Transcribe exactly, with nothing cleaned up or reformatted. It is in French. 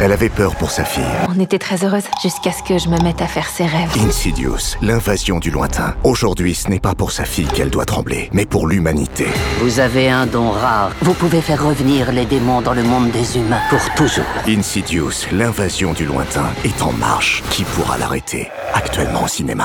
Elle avait peur pour sa fille. On était très heureuses jusqu'à ce que je me mette à faire ses rêves. Insidious, l'invasion du lointain. Aujourd'hui, ce n'est pas pour sa fille qu'elle doit trembler, mais pour l'humanité. Vous avez un don rare. Vous pouvez faire revenir les démons dans le monde des humains pour toujours. Insidious, l'invasion du lointain est en marche. Qui pourra l'arrêter? Actuellement au cinéma.